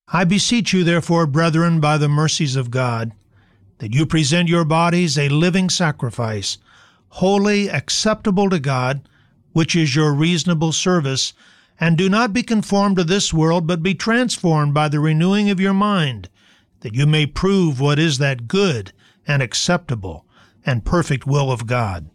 I beseech you, therefore, brethren, by the mercies of God, that you present your bodies a living sacrifice, holy, acceptable to God, which is your reasonable service, and do not be conformed to this world, but be transformed by the renewing of your mind, that you may prove what is that good and acceptable and perfect will of God.